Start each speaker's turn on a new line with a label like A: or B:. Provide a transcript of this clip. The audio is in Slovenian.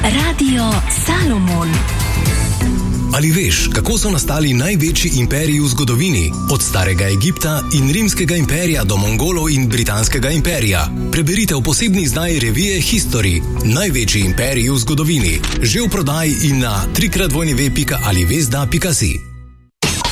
A: Radio Salomon.
B: Ali veš, kako so nastali največji imperiji v zgodovini? Od starega Egipta in rimskega imperija do Mongolov in britanskega imperija. Preberite v posebni izdaji revije History. Največji imperiji v zgodovini. Že v prodaji in na www.alivesda.si.